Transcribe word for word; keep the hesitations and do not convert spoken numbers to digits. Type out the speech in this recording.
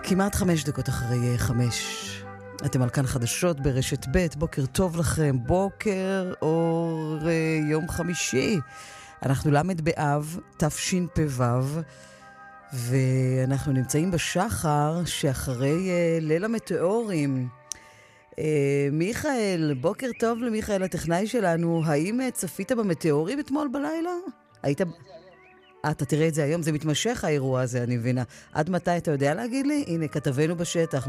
כמעט חמש דקות אחרי חמש. אתם על כאן חדשות ברשת ב', בוקר טוב לכם, בוקר אור יום חמישי. אנחנו למד באב, תשפ"ו, ואנחנו נמצאים בשחר שאחרי uh, ליל המטאורים. Uh, מיכאל, בוקר טוב למיכאל הטכנאי שלנו. האם uh, צפית במטאורים אתמול בלילה? היית... אתה תראה את זה היום, זה מתמשך האירוע הזה, אני מבינה. עד מתי אתה יודע להגיד לי? הנה, כתבנו בשטח,